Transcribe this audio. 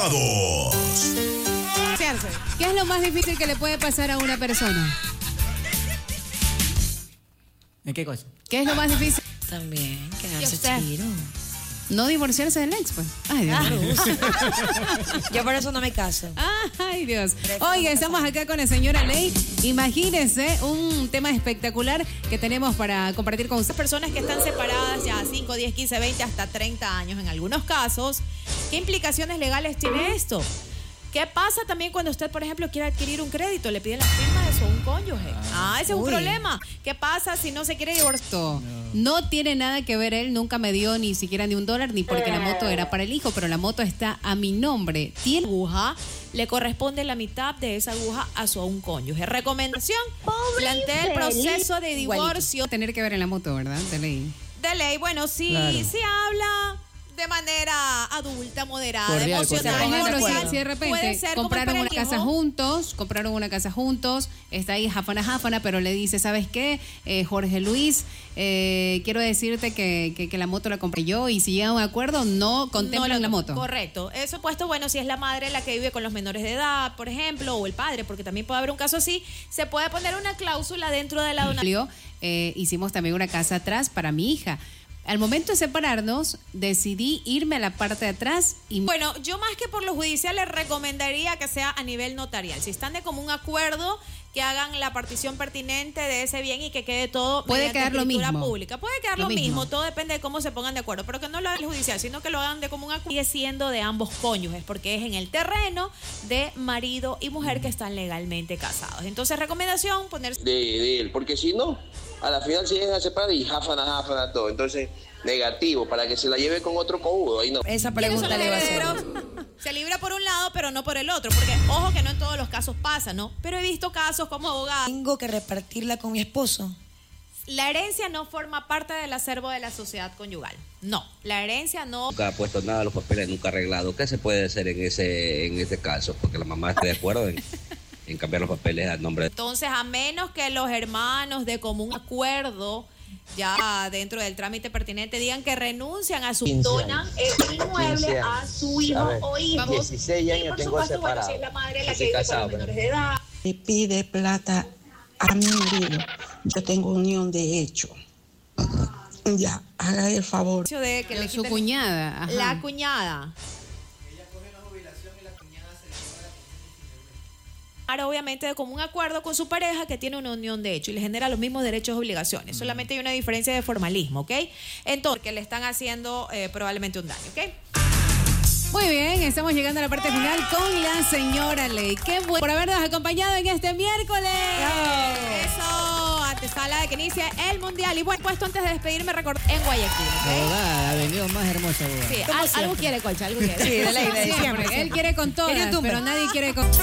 informados. ¿Qué es lo más difícil que le puede pasar a una persona? ¿En qué cosa? ¿Qué es lo más difícil? También, quedarse tiro. No divorciarse del ex, pues. Ay, Dios. Yo por eso no me caso. Ay, Dios. Oye, estamos acá con la señora Ley. Imagínense un tema espectacular que tenemos para compartir con ustedes. Personas que están separadas ya 5, 10, 15, 20, hasta 30 años en algunos casos. ¿Qué implicaciones legales tiene esto? ¿Qué pasa también cuando usted, por ejemplo, quiere adquirir un crédito? Le piden la firma de un cónyuge. Ese es un problema. ¿Qué pasa si no se quiere divorciar? No tiene nada que ver, él nunca me dio ni siquiera ni $1, ni porque la moto era para el hijo, pero la moto está a mi nombre. Tiene aguja, le corresponde la mitad de esa aguja a su un cónyuge. Recomendación, plantea el proceso de divorcio. Tener que ver en la moto, ¿verdad? De ley. De ley, bueno, sí, Claro. se habla de manera adulta, moderada, Cordial, emocional. cordial. Por ejemplo, cordial. si de repente Puede ser compraron como una casa juntos, está ahí jáfana, pero le dice, ¿sabes qué? Jorge Luis, quiero decirte que la moto la compré yo, y si llega a un acuerdo, no contemplan la moto. Correcto. Eso puesto, bueno, si es la madre la que vive con los menores de edad, por ejemplo, o el padre, porque también puede haber un caso así, se puede poner una cláusula dentro de la donación. Hicimos también una casa atrás para mi hija. Al momento de separarnos, decidí irme a la parte de atrás y... Bueno, yo más que por lo judicial les recomendaría que sea a nivel notarial. Si están de común acuerdo, que hagan la partición pertinente de ese bien y que quede todo puede mediante quedar lo escritura mismo. pública. Puede quedar lo mismo, todo depende de cómo se pongan de acuerdo, pero que no lo hagan el judicial, sino que lo hagan de común acuerdo. Sigue siendo de ambos cónyuges, porque es en el terreno de marido y mujer que están legalmente casados. Entonces, recomendación, ponerse... de él, porque si no, a la final se llegan a separar y jáfana todo. Entonces, negativo, para que se la lleve con otro cojudo, ahí no. Esa pregunta le iba a hacer. Se libra por un lado, pero no por el otro, porque ojo que no en todos los casos pasa, ¿no? Pero he visto casos como abogado. Tengo que repartirla con mi esposo. La herencia no forma parte del acervo de la sociedad conyugal. No, la herencia no... Nunca ha puesto nada a los papeles, nunca ha arreglado. ¿Qué se puede hacer en ese caso? Porque la mamá está de acuerdo en cambiar los papeles al nombre de... Entonces, a menos que los hermanos de común acuerdo, ya dentro del trámite pertinente, digan que renuncian a su... Donan el inmueble a su hijo o hijos. 16 años y por tengo supuesto, bueno, separado. si es la madre la que Estoy vive con casado, los menores de edad. Le pide plata a mi marido. Yo tengo unión de hecho. Ya, haga el favor. De que le su quiten- cuñada. Ajá. La cuñada. Ahora, obviamente, de común acuerdo con su pareja que tiene una unión de hecho y le genera los mismos derechos y obligaciones. Solamente hay una diferencia de formalismo, ¿ok? Entonces, que le están haciendo probablemente un daño, ¿ok? Muy bien, estamos llegando a la parte final con la señora Ley. Qué bueno por habernos acompañado en este miércoles. Eso, antesala de que inicie el Mundial. Y bueno, puesto antes de despedirme, recordé en Guayaquil, ¿ok? Abogada, ha venido más hermosa, abogada. Sí, algo quiere, Colcha, algo quiere. Sí, de ley, Siempre. Él quiere con todas, Quería un tumbe. pero nadie quiere con...